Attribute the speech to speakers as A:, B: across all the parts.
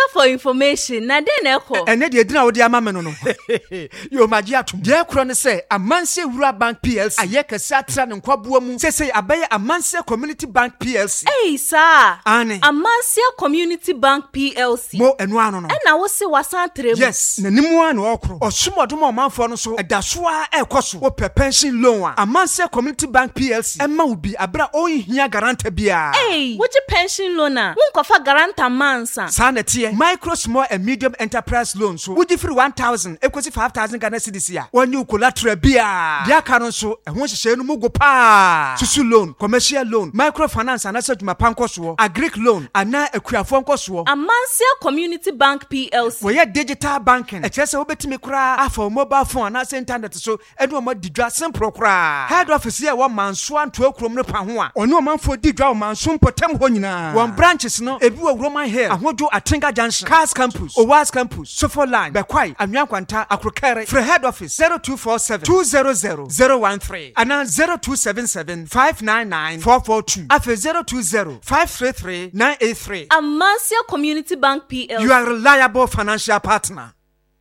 A: for information. Na den eko.
B: Ene de edina wo de ama me no. Yo maji atum. De ekro ne say Amanse Wura Bank PLC. Ayekese atra ne nkwaboa mu. Say abaye Amanse Community Bank PLC.
A: Hey sir.
B: Ane.
A: Amanse Community Bank PLC.
B: Mo enu ano no.
A: Na wo se wasan trem.
B: Yes. Nanimu an okro. Osumodom omanfo no so edasoa ekoso. Wo pension loan. Amanse Community Bank PLC. Emma wo bi abra ohia garanta bia.
A: Hey, what you pension loan na? Won kofa garanta mansa.
B: Sanete micro small and medium enterprise loan so would differ 1,000 equals 5,000 Ghana cedis ya. One you collateral bia. Dia karon so e ho hye no mugo pa. Susu loan, commercial loan, microfinance and asset mapanko so, agric loan, ana akuafo nko so.
A: Amanse Community Bank PLC.
B: We digital banking. E chese obetimi kura afọ mobile phone and internet so edu mo didwa simple kura. Head office here one manso anto ekrom no pa ho a. Ono manfo didwa manso potem ho nyina. One branches no ebi wo Roman Hill, Ahojo Atinga Junction, Cars Campus, Owas Campus, Sofo Line, Bekwai, Anyankwanta, Akrokere, for head office 0247 200 013 and 0277 599 442 after 020 533 983.
A: Amanse Community Bank PLC.
B: You are a reliable financial partner.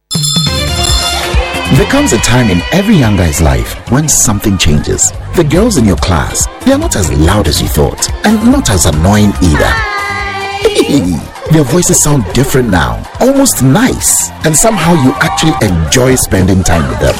C: There comes a time in every young guy's life when something changes. The girls in your class, they are not as loud as you thought and not as annoying either. Their voices sound different now, almost nice, and somehow you actually enjoy spending time with them.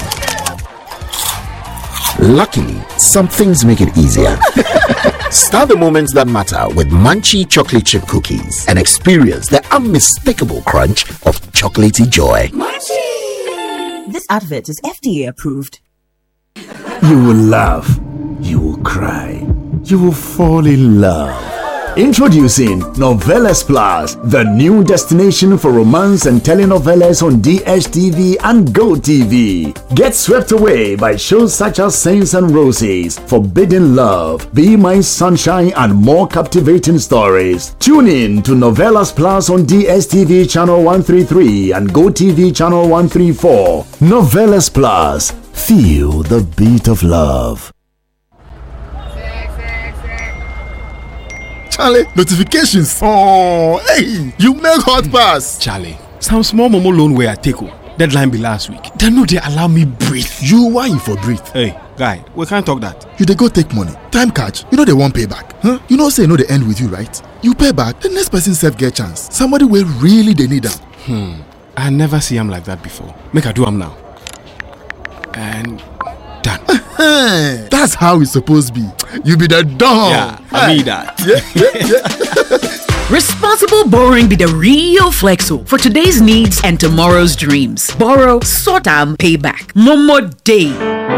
C: Luckily, some things make it easier. Start the moments that matter with Munchie chocolate chip cookies and experience the unmistakable crunch of chocolatey joy.
D: Munchie! This advert is FDA approved.
E: You will laugh, you will cry, you will fall in love. Introducing Novelas Plus, the new destination for romance and telenovelas on DSTV and GoTV. Get swept away by shows such as Saints and Roses, Forbidden Love, Be My Sunshine, and more captivating stories. Tune in to Novelas Plus on DSTV channel 133 and GoTV channel 134. Novelas Plus, feel the beat of love.
F: Charlie, notifications. Oh, hey, you make hot pass.
G: Charlie, some small momo loan where I take. Deadline be last week. They know they allow me breathe.
F: You why you for breathe?
G: Hey, guy, we can't talk that.
F: You they go take money. Time catch. You know they won't pay back. Huh? You know say no they end with you, right? You pay back, the next person self get chance. Somebody will really they need them.
G: I never see him like that before. Make I do him now. And done.
F: That's how it's supposed to be. You be the dog.
G: Yeah, I need that.
D: Responsible borrowing be the real flexo for today's needs and tomorrow's dreams. Borrow, sort out, pay back. No more day.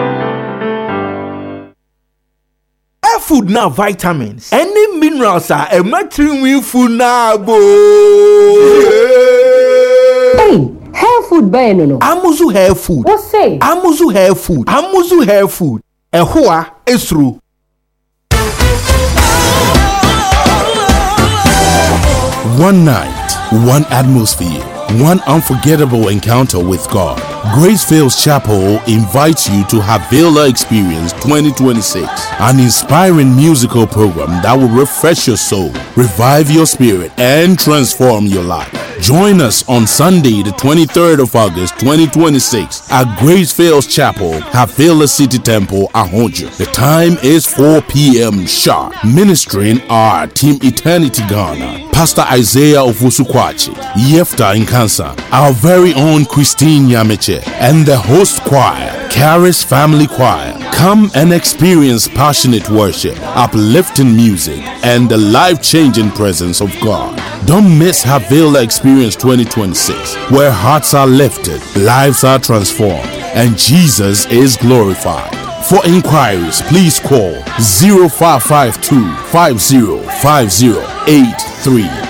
H: Air food now vitamins. Any minerals are a matching food now.
I: Hey. Hair food buy no.
H: Amuzu hair food.
I: What say?
H: Amuzu hair food. Amuzu hair food. Ehua esru.
J: One night, one atmosphere, one unforgettable encounter with God. Gracefields Chapel invites you to Havila Experience 2026, an inspiring musical program that will refresh your soul, revive your spirit, and transform your life. Join us on Sunday, the 23rd of August, 2026 at Gracefields Chapel, Havila City Temple, Ahonjo. The time is 4 p.m. sharp. Ministering are Team Eternity Ghana, Pastor Isaiah Ofusukwachi, Yefta Nkansa, our very own Christine Yameche, and the host choir, Charis Family Choir. Come and experience passionate worship, uplifting music, and the life-changing presence of God. Don't miss Havila Experience 2026, where hearts are lifted, lives are transformed, and Jesus is glorified. For inquiries, please call 0552 505083.